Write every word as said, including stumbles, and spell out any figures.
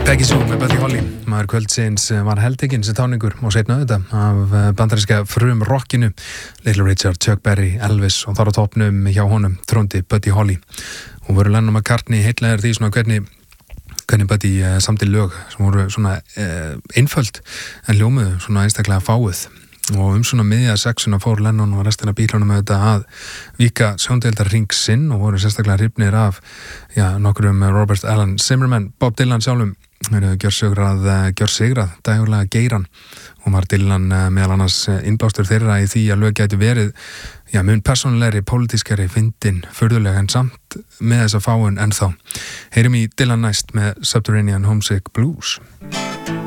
Peggy Sue með Buddy Holly. Maður kvöldsins var heltekinn sem táningur og seinna auðvitað af bandaríska frum rockinu. Little Richard, Chuck Berry, Elvis og þar á toppnum hjá honum tróndi Buddy Holly. Og voru Lennon McCartney heitlegar því svona hvernig, hvernig Buddy uh, samdi lög sem voru svona uh, einföld en ljómuðu svona einstaklega fáuð. Og um svona miðja sexuna fór Lennon og restina bílunum auðvitað að víka sjóndeildar hring sinn og voru sérstaklega hrifnir af já, nokkrum Robert Alan Zimmerman, Bob Dylan sjálfum gjörsigrað, gjörsigrað dægulega geiran og var Dylan meðal annars innblástur þeirra í því að lög gæti verið já, mun persónulegri, pólitískari, fyndin, furðulega en samt með þessa fáun ennþá. Heyrum í Dylan næst með Subterranean Homesick Blues.